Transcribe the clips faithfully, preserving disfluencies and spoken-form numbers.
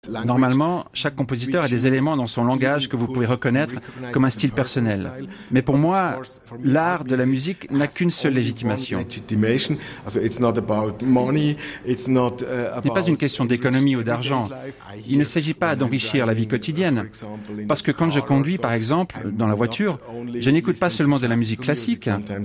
Normalement, chaque compositeur a des éléments dans son langage que vous pouvez reconnaître comme un style personnel. Mais pour moi, l'art de la musique n'a qu'une seule légitimation. Ce n'est pas une question d'économie ou d'argent. Il ne s'agit pas d'enrichir la vie quotidienne. Parce que quand je conduis, par exemple, dans la voiture, je n'écoute pas seulement de la musique classique.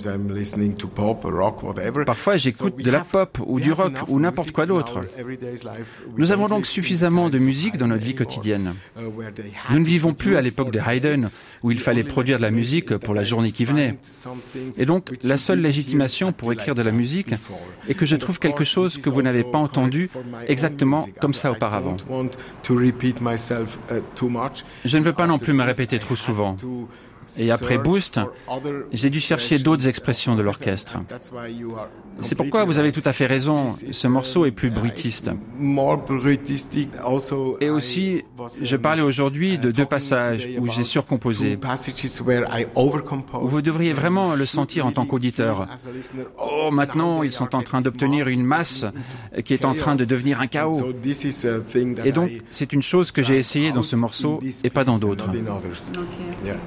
Parfois, j'écoute de la pop ou du rock ou n'importe quoi d'autre. Nous avons donc suffisamment de musique dans notre vie quotidienne. Nous ne vivons plus à l'époque de Haydn, où il fallait produire de la musique pour la journée qui venait. Et donc, la seule légitimation pour écrire de la musique est que je trouve quelque chose que vous n'avez pas entendu exactement comme ça auparavant. Je ne veux pas non plus me répéter trop souvent. Et après Boost, j'ai dû chercher d'autres expressions de l'orchestre. C'est pourquoi vous avez tout à fait raison, ce morceau est plus bruitiste. Et aussi, je parlais aujourd'hui de deux passages où j'ai surcomposé, où vous devriez vraiment le sentir en tant qu'auditeur. Oh, maintenant, ils sont en train d'obtenir une masse qui est en train de devenir un chaos. Et donc, c'est une chose que j'ai essayé dans ce morceau et pas dans d'autres. Okay.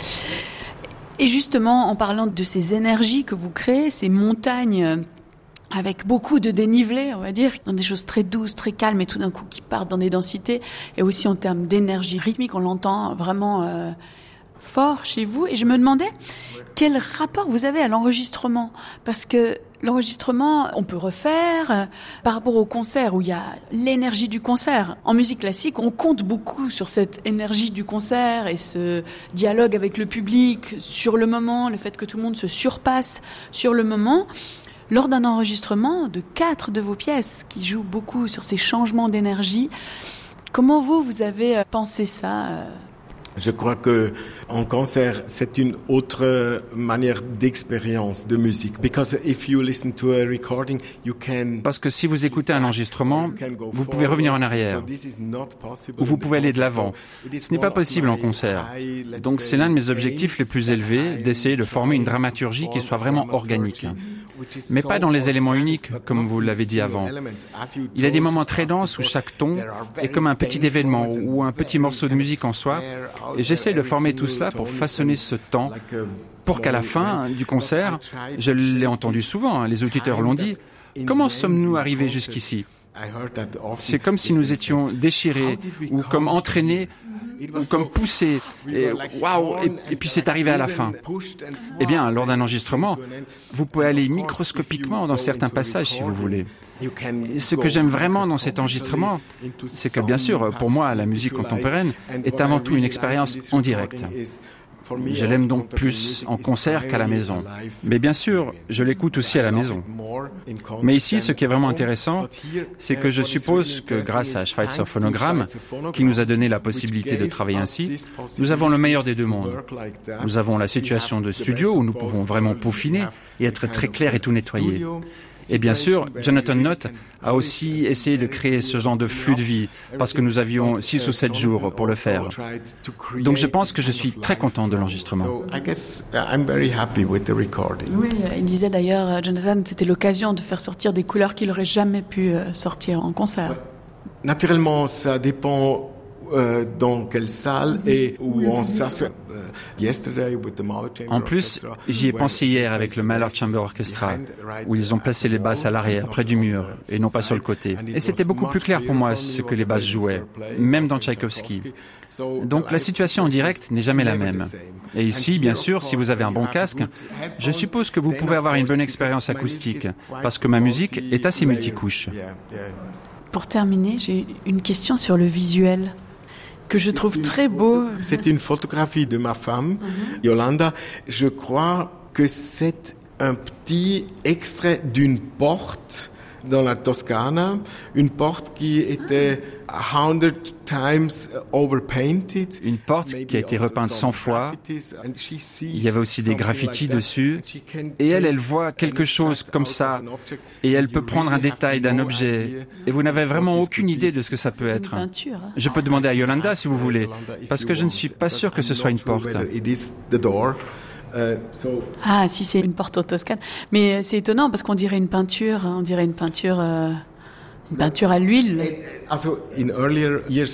Et justement, en parlant de ces énergies que vous créez, ces montagnes avec beaucoup de dénivelé, on va dire, dans des choses très douces, très calmes et tout d'un coup qui partent dans des densités, et aussi en termes d'énergie rythmique, on l'entend vraiment euh, fort chez vous. Et je me demandais quel rapport vous avez à l'enregistrement, parce que l'enregistrement, on peut refaire euh, par rapport au concert où il y a l'énergie du concert. En musique classique, on compte beaucoup sur cette énergie du concert et ce dialogue avec le public sur le moment, le fait que tout le monde se surpasse sur le moment. Lors d'un enregistrement de quatre de vos pièces qui jouent beaucoup sur ces changements d'énergie, comment vous, vous avez pensé ça euh Je crois que en concert, c'est une autre manière d'expérience de musique. Because if you listen to a recording, you can. Parce que si vous écoutez un enregistrement, vous pouvez revenir en arrière, ou vous pouvez aller de l'avant. Ce n'est pas possible en concert. Donc c'est l'un de mes objectifs les plus élevés, d'essayer de former une dramaturgie qui soit vraiment organique. Mais pas dans les éléments uniques, comme vous l'avez dit avant. Il y a des moments très denses où chaque ton est comme un petit événement ou un petit morceau de musique en soi. Et j'essaie de former tout cela pour façonner ce temps, pour qu'à la fin du concert, je l'ai entendu souvent, hein, les auditeurs l'ont dit, comment sommes-nous arrivés jusqu'ici ? C'est comme si nous étions déchirés, ou comme entraînés, ou comme poussés, et waouh, et, et puis c'est arrivé à la fin. Eh bien, lors d'un enregistrement, vous pouvez aller microscopiquement dans certains passages si vous voulez. Et ce que j'aime vraiment dans cet enregistrement, c'est que bien sûr, pour moi, la musique contemporaine est avant tout une expérience en direct. Je l'aime donc plus en concert qu'à la maison. Mais bien sûr, je l'écoute aussi à la maison. Mais ici, ce qui est vraiment intéressant, c'est que je suppose que grâce à Schweitzer Phonogramme, qui nous a donné la possibilité de travailler ainsi, nous avons le meilleur des deux mondes. Nous avons la situation de studio où nous pouvons vraiment peaufiner et être très clairs et tout nettoyer. Et bien sûr, Jonathan Knott a aussi essayé de créer ce genre de flux de vie, parce que nous avions six ou sept jours pour le faire. Donc je pense que je suis très content de l'enregistrement. Oui, il disait d'ailleurs, Jonathan, c'était l'occasion de faire sortir des couleurs qu'il n'aurait jamais pu sortir en concert. Naturellement, ça dépend euh, dans quelle salle et où on s'assoit. En plus, j'y ai pensé hier avec le Mahler Chamber Orchestra, où ils ont placé les basses à l'arrière, près du mur, et non pas sur le côté. Et c'était beaucoup plus clair pour moi ce que les basses jouaient, même dans Tchaïkovski. Donc la situation en direct n'est jamais la même. Et ici, bien sûr, si vous avez un bon casque, je suppose que vous pouvez avoir une bonne expérience acoustique, parce que ma musique est assez multicouche. Pour terminer, j'ai une question sur le visuel, que je trouve très beau. C'est une photographie de ma femme, mm-hmm. Yolanda. Je crois que c'est un petit extrait d'une porte dans la Toscane, une porte qui était hundred times overpainted. Une porte qui a été repeinte cent fois. Il y avait aussi des graffitis dessus. Et elle, elle voit quelque chose comme ça. Et elle peut prendre un détail d'un objet. Et vous n'avez vraiment aucune idée de ce que ça peut être. Je peux demander à Yolanda si vous voulez, parce que je ne suis pas sûr que ce soit une porte. Ah, si c'est une porte en Toscane. Mais c'est étonnant parce qu'on dirait une peinture, on dirait une peinture, euh, une peinture à l'huile.